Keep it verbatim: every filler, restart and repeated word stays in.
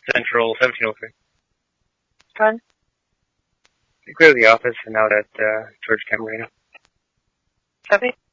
Central seventeen oh three. Fun. Clear the office and out at uh, Georgetown Marina. Copy.